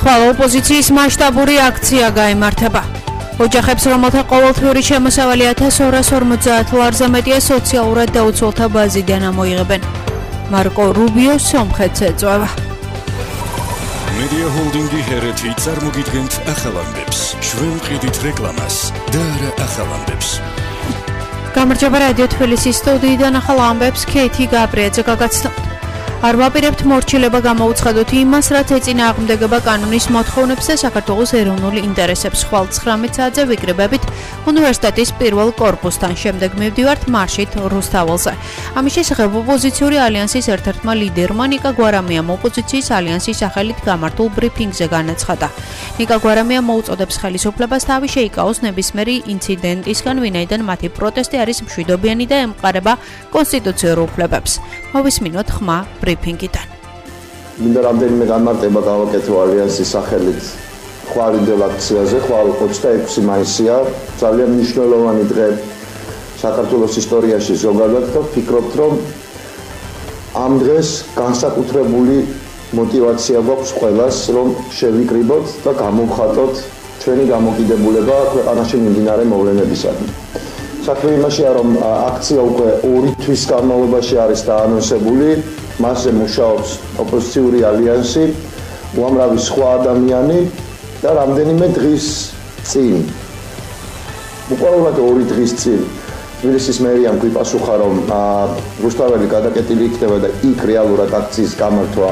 ხვალ ოპოზიციის მასშტაბური აქცია გაიმართება. ოჯახებს, რომელთა ყოველთვიური შემოსავალი 1250 ლარზე მეტია, სოციალურად დაუცველთა ბაზიდან ამოიღებენ. მარკო რუბიო სომხეთს ეწვევა. Media Holding-ი ჰერეთი წარმოგიდგენთ ახალ ამბებს. ჩვენ ვყიდით რეკლამას და არა ახალ ამბებს. გამარჯობა რადიო თბილისის სტუდიიდან ახალ ამბებს ქეთი გაბრიაძე გაგაცნობთ. არ ვაპირებთ მორჩილება გამოუცხადოთ იმას, რაც ეწინააღმდეგება კანონის მოთხოვნებს და საქართველოს ეროვნულ ინტერესებს. ხვალ 19 საათზე ვიკრიბებით უნივერსიტეტის პირველ კორპუსთან. შემდეგ მივდივართ მარშით რუსთაველზე. ამის შესახებ ოპოზიციური ალიანსის ერთ-ერთმა ლიდერმა ნიკა გვარამიამ ოპოზიციის ალიანსის სახელით გამართულ ბრიფინგზე განაცხადა. ნიკა გვარამია მოუწოდებს ხელისუფლებას თავი შეიკავოს ნებისმიერი ინციდენტისგან, ვინაიდან მათი პროტესტი არის მშვიდობიანი და ემყარება კონსტიტუციურ უფლებებს. მოვისმინოთ ხმა ბრიფინგიდან. მინდა რამდენიმე განმარტება გავაკეთო ალიანსის სახელით ხვალინდელ აქციაზე. ხვალ 26 მაისია, ძალიან მნიშვნელოვანი დღე საქართველოს ისტორიაში ზოგადად და ვფიქრობთ, რომ ამ დღეს განსაკუთრებული მოტივაცია გვაქვს ყველას, რომ შევიკრიბოთ და გამოვხატოთ ჩვენი დამოკიდებულება ქვეყანაში მიმდინარე მოვლენებისადმი. საქმე იმაშია, რომ აქცია უკვე 2 თვის განმავლობაში არის დაანონსებული. მასზე მუშაობს ოპოზიციური ალიანსი, უამრავი სხვა ადამიანი და რამდენიმე დღის წინ. უყურებთ 2 დღის წინ თბილისის მერიამ გვიპასუხა, რომ რუსთაველი გადაკეტილი იქნება და იქ რეალურად აქციის გამართვა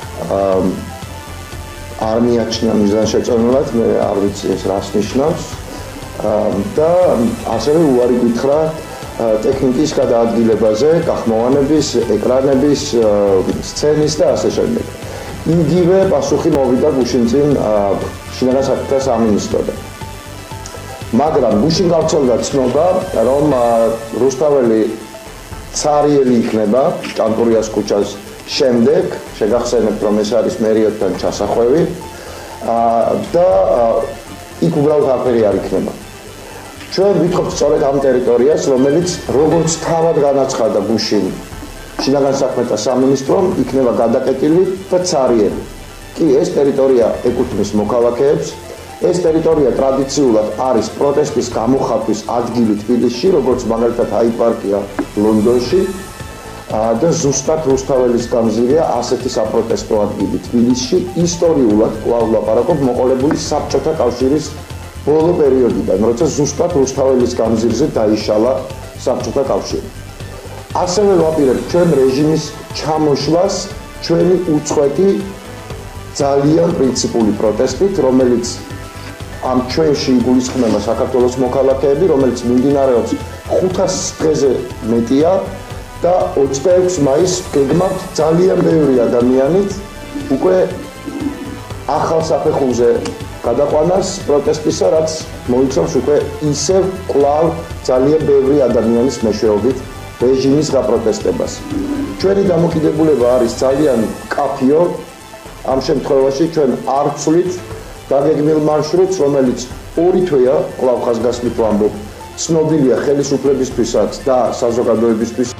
არ მიაჩნია მიზანშეწონილად, მე არ ვიცი ეს რას ნიშნავს. და ასევე უარი გითხრა ტექნიკის გადაადგილებაზე, გახმოვანების, ეკრანების, სცენის და ასე შემდეგ. იგივე პასუხი მოვიდა გუშინ წინ შინაგან საქმეთა სამინისტროდან. მაგრამ გუშინ გავრცელდა ცნობა, რომ რუსთაველი ცარიელი იქნება ჭანტურიას ქუჩას შემდეგ, შეგახსენებთ, რომ ეს არის მერიოდთან ჩასახვევი და იქ უბრალოდ არაფერი არ იქნება. ჩვენ ვითხოვთ სწორედ ამ ტერიტორიას, რომელიც როგორც თავად განაცხადა გუშინ შინაგან საქმეთა სამინისტრომ, იქნება გადაკეტილი და ცარიელი. კი, ეს ტერიტორია ეკუთვნის მოქალაქეებს. ეს ტერიტორია ტრადიციულად არის პროტესტის გამოხატვის ადგილი თბილისში, როგორც მაგალითად ჰაი-პარკია ლონდონში და ზუსტად რუსთაველის გამზირია ასეთი საპროტესტო ადგილი თბილისში. ისტორიულად კვლავ ვლაპარაკობ მოყოლებული საბჭოთა კავშირის ბოლო პერიოდიდან, როცა ზუსტად რუსთაველის გამზირზე დაიშალა საბჭოთა კავშირი. ასევე ვაპირებთ ჩვენ რეჟიმის ჩამოშლას ჩვენი უწყვეტი ძალიან პრინციპული პროტესტით, რომელიც ამ ჩვენში იგულისხმება საქართველოს მოქალაქეები, რომელიც მიმდინარეობს 500 დღეზე მეტია და 26 მაისს გეგმავთ ძალიან ბევრი ადამიანით უკვე ახალ საფეხურზე გადაყვანას პროტესტისა, რაც მოიცავს უკვე ისევ კვლავ ძალიან ბევრი ადამიანის მეშვეობით რეჟიმის გაპროტესტებას. ჩვენი დამოკიდებულება არის ძალიან მკაფიო. ამ შემთხვევაში ჩვენ არ ვცვლით დაგეგმილ მარშრუტს, რომელიც 2 თვეა, კვლავ ხაზგასმით ვამბობ, ცნობილია ხელისუფლებისთვისაც და საზოგადოებისთვის.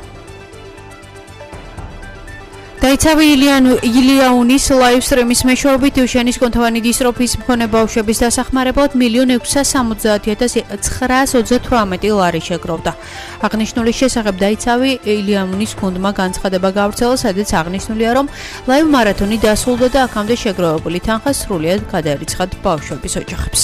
დაიცავი ილიაუნის ლაივსტრიმის მეშვეობით იუშენის კუნთოვანი დისტროფიის მქონე ბავშვების დასახმარებლად 1,670,928 ლარი შეგროვდა. აღნიშნულის შესახებ დაიცავი ილიაუნის გუნდმა განცხადება გავრცელა, სადაც აღნიშნულია, რომ ლაივ მარათონი დასრულდა და აქამდე შეგროვებული თანხა სრულიად გადაერიცხათ ბავშვების ოჯახებს.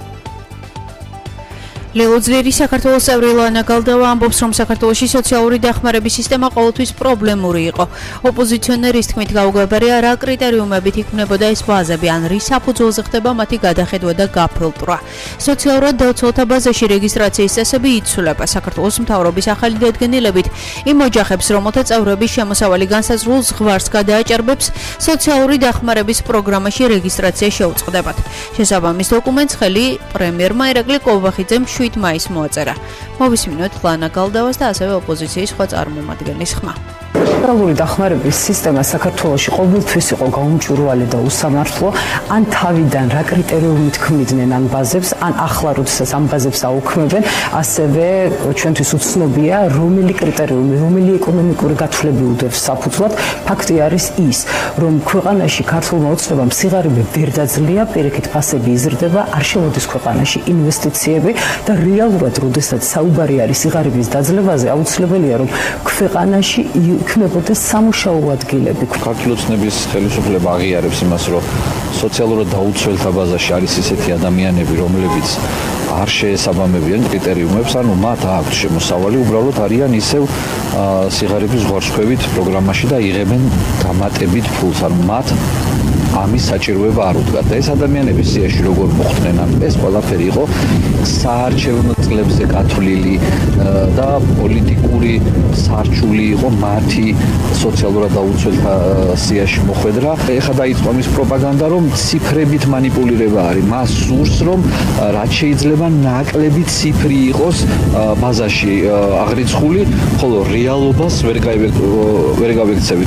ლელოძლიერი საქართველოს წევრი ლანა გალდავა ამბობს, რომ საქართველოში სოციალური დახმარების სისტემა ყოველთვის პრობლემური იყო. ოპოზიციონერის თქმით, გაუგებარია რა კრიტერიუმებით იქმნებოდა ეს ბაზები, ან რის საფუძველზე ხდება მათი გადახედვა და გაფილტრვა. სოციალურად დაუცველთა ბაზაში რეგისტრაციის წესები იცვლება. საქართველოს მთავრობის ახალი დადგენილებით იმ ოჯახებს, რომელთა წევრების შემოსავალი განსაზღვრულ ზღვარს გადააჭარბებს, სოციალური დახმარების პროგრამაში რეგისტრაცია შეუწყდებათ. შესაბამის დოკუმენტს ხელი პრემიერმა ირაკლი კოვბახიძემ 7 მაისს მოაწერა. მოვისმინოთ ლანა გალდავას და ასევე ოპოზიციის სხვა წარმომადგენლის ხმა. ფედერალური დახმარების სისტემა საქართველოში ყოველთვის იყო გაუმჭვირვალე და უსამართლო, ან თავიდან რა კრიტერიუმით ქმნიდნენ ამ ბაზებს, ან ახლა როდესაც ამ ბაზებს აუქმებენ, ასევე ჩვენთვის უცნობია, რომელი კრიტერიუმი, რომელი ეკონომიკური გათვლები უდევს საფუძვლად. ფაქტი არის ის, რომ ქვეყანაში ქართულმა ოცნებამ სიღარიბე ვერ დაძლია, პირიქით ფასები იზრდება, არ შემოდის ქვეყანაში ინვესტიციები და რეალურად, როდესაც საუბარი არის სიღარიბის დაძლებაზე, აუცილებელია, რომ ქვეყანაში იქმნებოდეს სამუშაო ადგილები. ქართული ოცნების ხელისუფლება აღიარებს იმას, რომ სოციალურად დაუცველთა ბაზაში არის ისეთი ადამიანები, რომლებიც არ შეესაბამებიან კრიტერიუმებს, ანუ მათ აქვთ შემოსავალი, უბრალოდ არიან ისევ სიღარიბის ზღვარსქვევით პროგრამაში და იღებენ დამატებით ფულს, ანუ მათ ამის საჭიროება არ უდგათ. და ეს ადამიანები სიაში როგორ მოხვდნენ, ანუ ეს ყველაფერი იყო საარჩევნო წლებზე გათვლილი და პოლიტიკური სარჩული იყო მათი სოციალურად დაუცველთა სიაში მოხვედრა. ეხლა დაიწყო ამის პროპაგანდა, რომ ციფრებით манипуლირება არის. მას სურს, რომ რაც შეიძლება ნაკლები ციფრი იყოს ბაზაში აღრიცხული, ხოლო რეალობას ვერ გავიქცევით.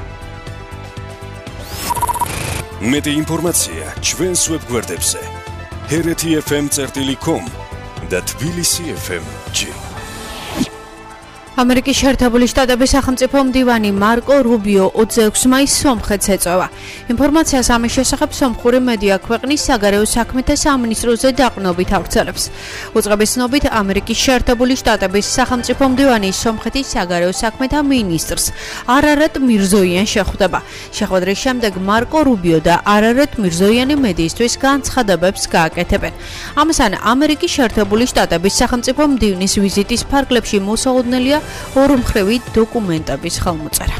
მეტი ინფორმაცია ჩვენს ვებგვერდებზე hrt.fm.com და tbilisi.fm.g. ამერიკის შეერთებული შტატების სახელმწიფო მდივანი მარკო რუბიო 26 მაისს სომხეთს ეწევა. ინფორმაციას ამის შესახებ სომხური მედია ქვეყნის საგარეო საქმეთა სამინისტროზე დაყრდნობით ავრცელებს. უწყების ცნობით, ამერიკის შეერთებული შტატების სახელმწიფო მდივანი სომხეთის საგარეო საქმეთა მინისტრს არარატ მირზოიანს შეხვდება. შეხვედრის შემდეგ მარკო რუბიო და არარატ მირზოიანი მედიისთვის განცხადებებს გააკეთებენ. ამასთან, ამერიკის შეერთებული შტატების სახელმწიფო მდივნის ვიზიტის ფარგლებში მოსაოდნელია ორმხრივი დოკუმენტების ხელმოწერა.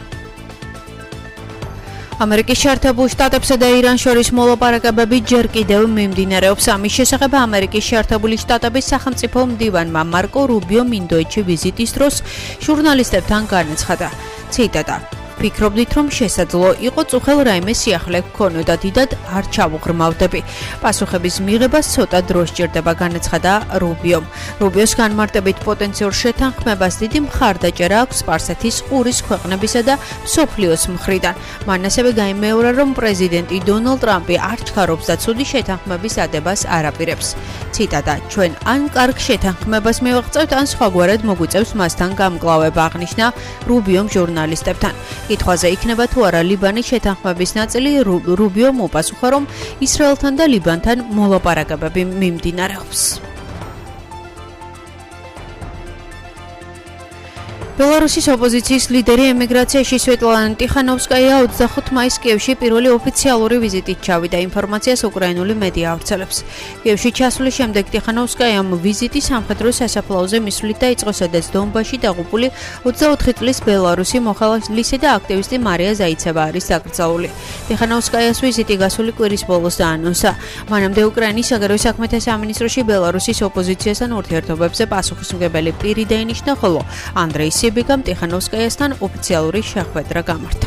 ამერიკის შეერთებულ შტატებსა და ირანს შორის მოლაპარაკებები ჯერ კიდევ მიმდინარეობს. ამის შესახებ ამერიკის შეერთებული შტატების სახელმწიფო მდივანმა მარკო რუბიო მინდოეთში ვიზიტის დროს ჟურნალისტებთან განაცხადა. ციტატა: ვფიქრობდით, რომ შესაძლო იყო წუხელ რაიმე სიახლე გქონოდა, დიდად არ ჩავუღრმავდები. პასუხების მიღებას ცოტა დრო სჭირდება, განაცხადა რუბიომ. რუბიოს განმარტებით პოტენციურ შეთანხმებას დიდი მხარდაჭერა აქვს სპარსეთის ყურის ქვეყნებისა და მსოფლიოს მხრიდან. მან ასევე გაიმეორა, რომ პრეზიდენტი დონალდ ტრამპი არ ჩქარობს და ცუდი შეთანხმების ადებას არ აპირებს. ციტატა: ჩვენ ან კარგ შეთანხმებას მივაღწევთ, ან სხვაგვარად მოგვიწევს მასთან გამკლავება, აღნიშნა რუბიომ ჟურნალისტებთან. კითხვაზე იქნება თუ არა ლიბანის შეთანხმების ნაწილი, რუბიომ უპასუხა, რომ ისრაელთან და ლიბანთან მოლაპარაკებები მიმდინარეობს. ბელარუსის ოპოზიციის ლიდერი ემიგრაციაში სვეტლანა ტიხანოვსკაია 25 მაისს კიევში პირველი ოფიციალური ვიზიტით ჩავიდა. ინფორმაციას უკრაინული მედია ავრცელებს. კიევში ჩასვლის შემდეგ ტიხანოვსკაიამ ვიზიტი სამხედრო სასაფლაოზე მისვლით დაიწყო, სადაც დონბასში დაღუპული 24 წლის ბელარუსი მოხალისე და აქტივისტი მარია ზაიცევა არის დაკრძალული. ტიხანოვსკაიას ვიზიტი გასული კვირის ბოლოს დაანონსა. მანამდე უკრაინის საგარეო საქმეთა სამინისტროში ბელარუსის ოპოზიციასთან ურთიერთობებზე პასუხისმგებელი პირი დაინიშნა, ხოლო ანდრეი სიბიკამ ტიხანოვსკაიასთან ოფიციალური შეხვედრა გამართა.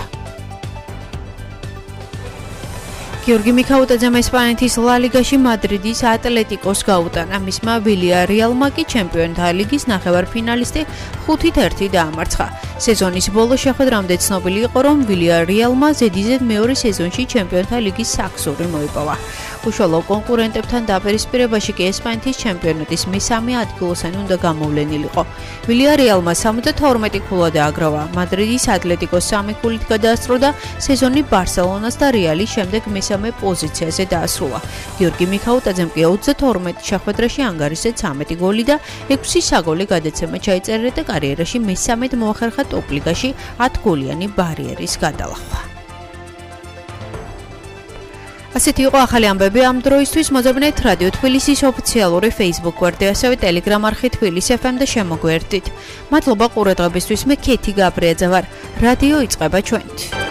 გიორგი მიქაუტაძემ ესპანეთის ლა ლიგაში მადრიდის ატლეტიკოს გაუტანა. მისმა ვილიარეალმა კი ჩემპიონთა ლიგის ნახევარფინალისტი 5-1 დაამარცხა. სეზონის ბოლოს შეხვედრამდე ცნობილი იყო, რომ ვილიარეალმა ზედიზედ მეორე სეზონში ჩემპიონთა ლიგის საქსური მოიპოვა. უშუალო კონკურენტებთან დაპირისპირებაში კი ესპანეთის ჩემპიონატის მესამე ადგილოსანი უნდა გამოვლენილიყო. ვილიარეალმა 72 ქულა დააგროვა. მადრიდის ატლეტიკოს 3 ქულით გადაასწრო და სეზონი ბარსელონას და რეალის შემდეგ მესამე პოზიციაზე დაასრულა. გიორგი მიქაუტაძემ კი 32 შეხვედრაში ანგარიშზე 13 გოლი და 6 საგოლე გადაცემა ჩაიწერა და კარიერაში მესამედ მოახერხა ტოპ ლიგაში 10 გოლიანი ბარიერის გადალახვა. ასეთი იყო ახალი ამბები ამ დროისთვის. მოძებნეთ რადიო თბილისის ოფიციალური Facebook გვერდი, ასევე Telegram არხი თბილისი FM და შემოგვერდით. მადლობა ყურადღებისთვის. მე ქეთი გაბრიაძე ვარ. რადიო იწყება ჩვენით.